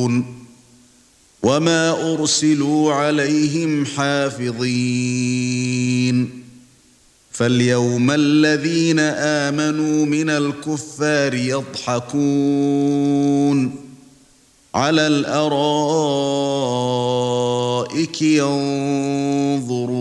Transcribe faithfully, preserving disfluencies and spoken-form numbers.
يَعْمَلُونَ وَمَا أُرْسِلُوا عَلَيْهِمْ حَافِظِينَ فَالْيَوْمَ الَّذِينَ آمَنُوا مِنَ الْكُفَّارِ يَضْحَكُونَ عَلَى الْأَرَائِكِ يَنظُرُونَ